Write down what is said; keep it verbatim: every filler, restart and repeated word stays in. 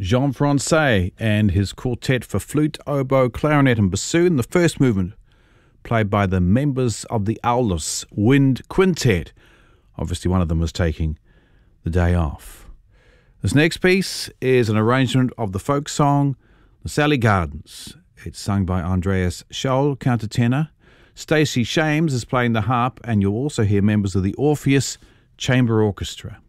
Jean Francais and his quartet for flute, oboe, clarinet and bassoon. The first movement played by the members of the Aulus Wind Quintet. Obviously one of them was taking the day off. This next piece is an arrangement of the folk song The Sally Gardens. It's sung by Andreas Scholl, countertenor. Stacey Shames is playing the harp, and you'll also hear members of the Orpheus Chamber Orchestra.